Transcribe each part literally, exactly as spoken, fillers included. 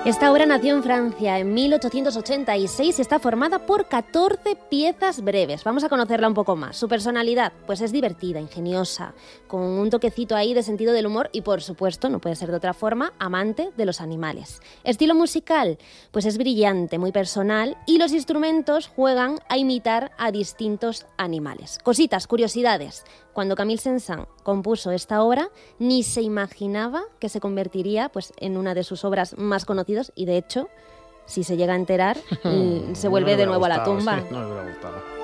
Esta obra nació en Francia en mil ochocientos ochenta y seis y está formada por catorce piezas breves. Vamos a conocerla un poco más. Su personalidad, pues es divertida, ingeniosa, con un toquecito ahí de sentido del humor y, por supuesto, no puede ser de otra forma, amante de los animales. Estilo musical, pues es brillante, muy personal y los instrumentos juegan a imitar a distintos animales. Cositas, curiosidades. Cuando Camille Saint-Saëns compuso esta obra, ni se imaginaba que se convertiría pues, en una de sus obras más conocidas y, de hecho, si se llega a enterar, se vuelve no de nuevo gustado, a la tumba. Sí, no le hubiera gustado.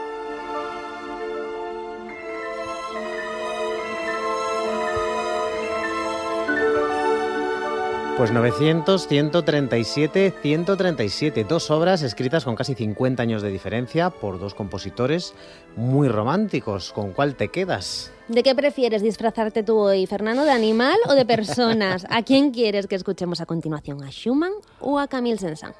Pues novecientos, ciento treinta y siete, ciento treinta y siete. Dos obras escritas con casi cincuenta años de diferencia por dos compositores muy románticos. ¿Con cuál te quedas? ¿De qué prefieres disfrazarte tú hoy, Fernando? ¿De animal o de personas? ¿A quién quieres que escuchemos a continuación? ¿A Schumann o a Camille Saint-Saëns?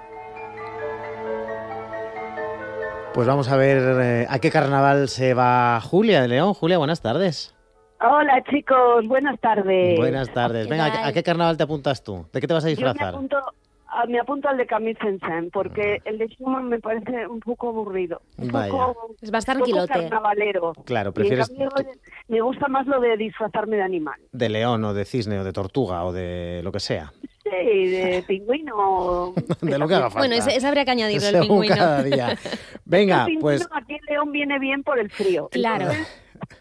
Pues vamos a ver eh, a qué carnaval se va Julia de León. Julia, buenas tardes. Hola chicos, buenas tardes. Buenas tardes. Venga, ¿a qué carnaval te apuntas tú? ¿De qué te vas a disfrazar? Yo me apunto, a, me apunto al de Camille Saint-Saëns porque el de Schumann me parece un poco aburrido. Un Vaya. poco, Es más un poco tranquilote. carnavalero. Claro, Y en prefieres cambio, me gusta más lo de disfrazarme de animal. de león o de cisne o de tortuga o de lo que sea. Sí, de pingüino. De lo que haga falta. Bueno, ese, ese habría que añadirlo, el Según pingüino. cada día. Venga, el pingüino pues... aquí en León viene bien por el frío. Claro. Entonces,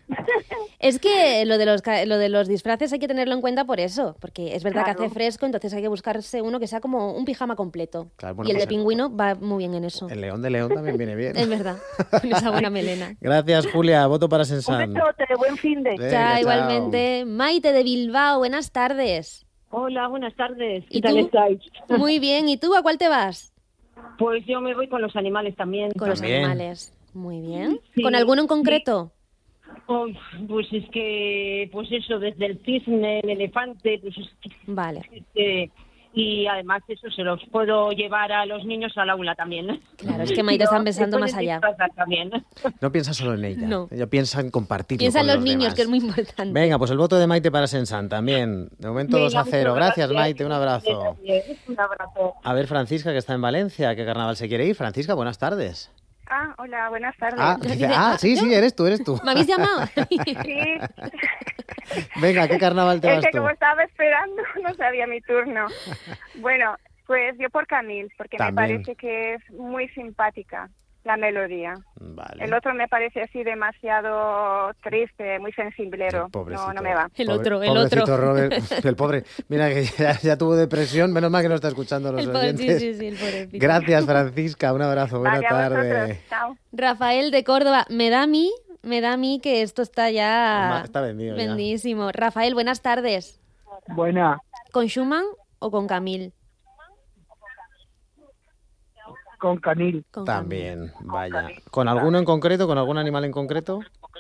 Es que lo de los ca- lo de los disfraces hay que tenerlo en cuenta por eso, porque es verdad Claro. que hace fresco, entonces hay que buscarse uno que sea como un pijama completo. Claro, bueno, y el pues de el- pingüino va muy bien en eso. El león de león también viene bien. Es verdad, con esa buena melena. Gracias, Julia. Voto para un Saint-Saëns. besote, buen fin de. Venga, Chao, chao. igualmente. Maite de Bilbao, buenas tardes. Hola, buenas tardes. ¿Y ¿Qué tal tú? estáis? Muy bien, ¿y tú a cuál te vas? Pues yo me voy con los animales también. Con los También. animales. Muy bien. Sí, ¿Con alguno en concreto? Oh, pues es que, pues eso, desde el cisne, el elefante, pues es que, Vale. eh, y además eso se los puedo llevar a los niños al aula también. Claro, es que Maite están pensando más allá. También. No piensa solo en ella. No. Ella piensa en compartirlo Piensa en con los niños, demás. que es muy importante. Venga, pues el voto de Maite para Saint-Saëns también. De momento Venga, dos a cero. muchas Gracias, Maite. Un abrazo. Un abrazo. A ver, Francisca, que está en Valencia. ¿A qué carnaval se quiere ir? Francisca, buenas tardes. Ah, hola, buenas tardes. Ah, dice, ah, sí, sí, eres tú, eres tú. ¿Me habéis llamado? Sí, Venga, ¿a qué carnaval te es vas que tú? como estaba esperando, no sabía mi turno. Bueno, pues yo por Camille, porque También. me parece que es muy simpática la melodía. Vale. El otro me parece así demasiado triste, muy sensiblero. El pobrecito. No, no me va. El Pobre- otro, el pobrecito otro. Robert, el pobre. Mira que ya, ya tuvo depresión. Menos mal que no está escuchando los El pobre- oyentes. sí, sí, sí, el pobrecito. Gracias, Francisca. Un abrazo. Buena Vale, a tarde. vosotros. Chao. Rafael de Córdoba, me da a mí, me da a mí que esto está ya Está vendido ya. vendidísimo. Rafael, buenas tardes. Buena. ¿Con Schumann o con Camille? Con Camille. Con También, vaya. ¿Con alguno en concreto? ¿Con algún animal en concreto?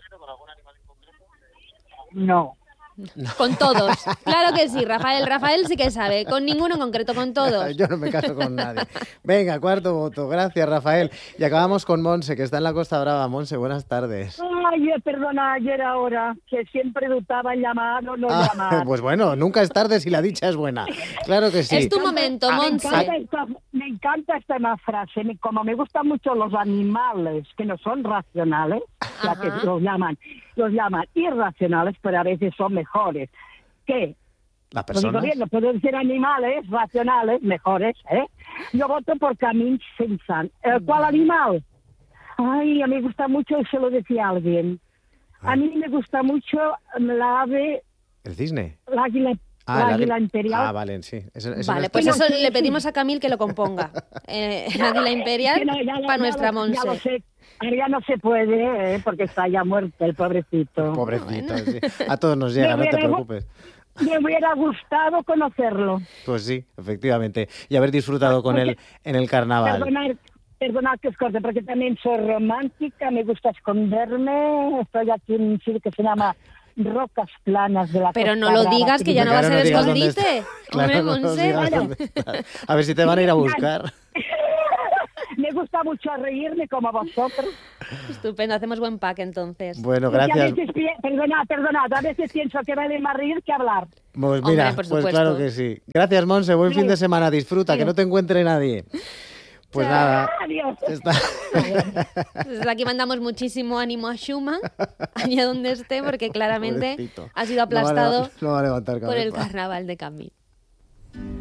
No. Camille. Con todos. Claro que sí, Rafael. Rafael sí que sabe. Con ninguno en concreto, con todos. Yo no me caso con nadie. Venga, cuarto voto. Gracias, Rafael. Y acabamos con Monse, que está en la Costa Brava. Monse, buenas tardes. Ay, perdona, ayer ahora, que siempre dudaba en llamar o no Ah, llamar. pues bueno, nunca es tarde si la dicha es buena. Claro que sí. Es tu momento, Me Monse. encanta, esta, me encanta esta más frase. Me- Como me gustan mucho los animales que no son racionales, ya que Ajá. los llaman, los llaman irracionales, pero a veces son mejores. ¿Qué? Las Lo digo personas. bien, no puedo decir animales racionales, mejores, ¿eh? Yo voto por Camille Saint-Saëns. ¿El cuál animal? Ay, a mí me gusta mucho, se lo decía alguien. A mí me gusta mucho la ave, ¿El cisne? la águila, Ah, la el águila águila- imperial. Ah, vale, sí. Eso- eso no Vale, es- pues Bueno, eso sí, le sí. pedimos a Camille que lo componga. Eh, Águila Imperial Que no, ya lo- para ya nuestra lo- ya lo Monse. sé. Ahora ya no se puede, ¿eh? Porque está ya muerto el pobrecito. Pobrecito, sí. A todos nos llega, no te Me hubiera- preocupes. Me hubiera gustado conocerlo. Pues sí, efectivamente. Y haber disfrutado con él en el carnaval. Perdonad, perdonad que os corte, porque también soy romántica, me gusta esconderme. Estoy aquí en un sitio que se llama Rocas Planas de la Pero no Costa lo Brava, digas, que ya no va a Claro, ser digas dónde escondite. está. Claro, Hombre, no nos Monse. digas vaya. dónde está. A ver si te van a ir a buscar. Me gusta mucho reírme como vosotros. Estupendo, hacemos buen pack entonces. Bueno, Porque a gracias. veces, pi- perdonad, perdonad, a veces pienso que vale más reír que hablar. Pues Hombre, mira, por pues supuesto. claro que sí. Gracias, Monse. Buen Sí. fin de semana. Disfruta, que no te encuentre nadie. Pues nada. Adiós. Está... Desde aquí mandamos muchísimo ánimo a Schumann, allá donde esté, porque claramente Pobrecito. ha sido No va a aplastado leva- no va a levantar por el cabeza. carnaval de Camille.